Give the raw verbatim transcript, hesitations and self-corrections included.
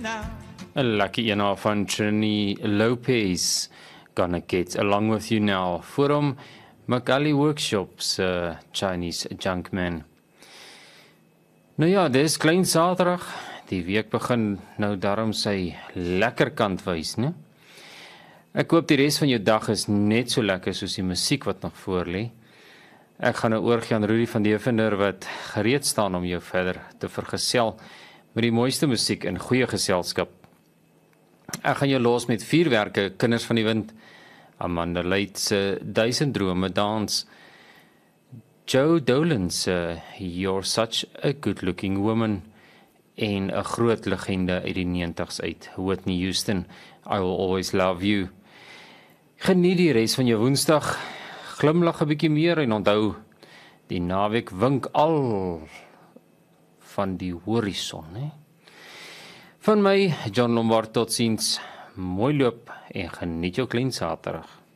Een lucky een van Trini Lopez, Gonna Get Along With You Now, voor hom Magali Workshops, uh, Chinese Junkman. Nou ja, dis klein Saterdag, die week begin nou daarom sy lekker kant wys, né? Ek hoop die res van jou dag is net so lekker soos die musiek wat nog voor lê. Ek gaan nou oorgie aan Rudy van Devender wat gereed staan om jou verder te vergesel met die mooiste musiek en goeie geselskap. Ek gaan jou los met vier werke, Kinders van die Wind, Amanda Leite se Duisend Drome Dans, Joe Dolan se You're Such a Good Looking Woman en 'n groot legende uit die negentigs uit, Whitney Houston, I Will Always Love You. Geniet die res van jou Woensdag, glimlag 'n bietjie meer en onthou, die naweek wink al van die horison, hè? Van my, John Lombard, tot ziens, mooi loop en geniet jou klein Saterdag.